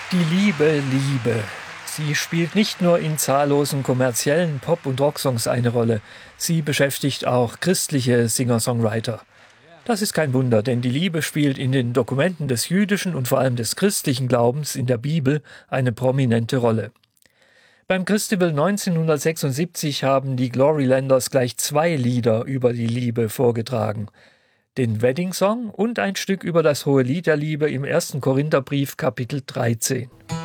Die Liebe, Liebe. Sie spielt nicht nur in zahllosen kommerziellen Pop- und Rocksongs eine Rolle, sie beschäftigt auch christliche Singer-Songwriter. Das ist kein Wunder, denn die Liebe spielt in den Dokumenten des jüdischen und vor allem des christlichen Glaubens in der Bibel eine prominente Rolle. Beim Christabel 1976 haben die Glorylanders gleich 2 Lieder über die Liebe vorgetragen. Den Wedding Song und ein Stück über das Hohelied der Liebe im 1. Korintherbrief Kapitel 13.